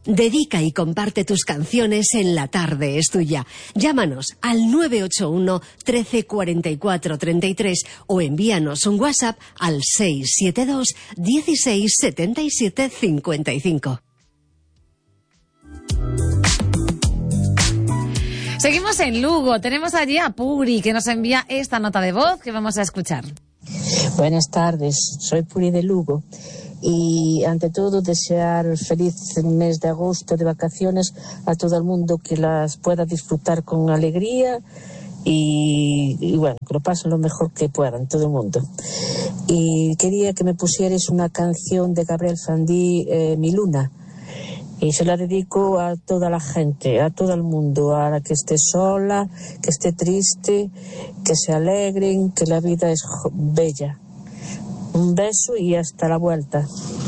Dedica y comparte tus canciones en La Tarde es Tuya. Llámanos al 981 13 44 33 o envíanos un WhatsApp al 672 16 77 55. Seguimos en Lugo. Tenemos allí a Puri, que nos envía esta nota de voz que vamos a escuchar. Buenas tardes, soy Puri de Lugo. Y ante todo desear feliz mes de agosto de vacaciones a todo el mundo, que las pueda disfrutar con alegría y bueno, que lo pasen lo mejor que puedan todo el mundo. Y quería que me pusierais una canción de Gabriel Fandí, Mi Luna, y se la dedico a toda la gente, a todo el mundo, a la que esté sola, que esté triste, que se alegren, que la vida es bella. Un beso y hasta la vuelta.